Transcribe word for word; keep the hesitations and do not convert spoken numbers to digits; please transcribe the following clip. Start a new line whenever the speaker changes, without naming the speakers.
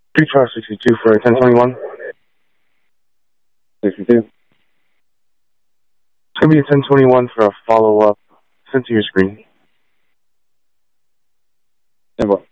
three five sixty-two for ten twenty-one.
sixty-two.
It's going to be a ten twenty-one for a follow-up sent to your screen.
ten four.